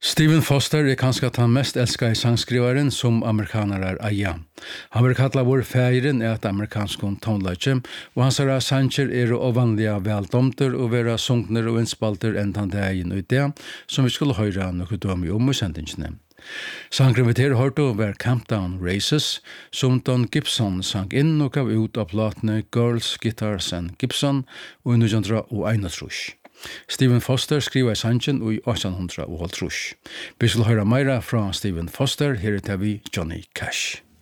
Stephen Foster kanskje den mest elskade sangskrivaren som amerikaner eia. Han vil kalla vår feiren et amerikanskon tonlager, og hans sanger ovanliga veldomter og vera sungner og innspalter enn den dagen ut det, som vi skulle høre noe døme om i sendingsene. Sangren vi til hørte var Camptown Races, som Don Gibson sang inn og gav ut av platene Girls, Guitars and Gibson og 1931. Stephen Foster skriver i sangen i 1830. Vi skal høre mer fra Stephen Foster, her er vi Johnny Cash.